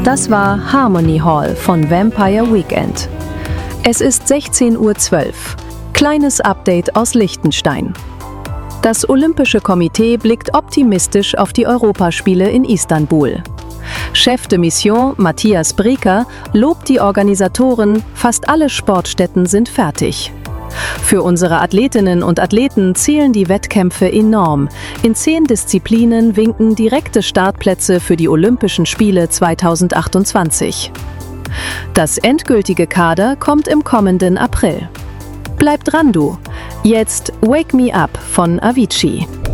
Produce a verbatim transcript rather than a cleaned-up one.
Das war Harmony Hall von Vampire Weekend. Es ist sechzehn Uhr zwölf. Kleines Update aus Liechtenstein. Das Olympische Komitee blickt optimistisch auf die Europaspiele in Istanbul. Chef de Mission Matthias Breker lobt die Organisatoren, fast alle Sportstätten sind fertig. Für unsere Athletinnen und Athleten zählen die Wettkämpfe enorm. In zehn Disziplinen winken direkte Startplätze für die Olympischen Spiele zweitausendachtundzwanzig. Das endgültige Kader kommt im kommenden April. Bleib dran, du! Jetzt Wake Me Up von Avicii.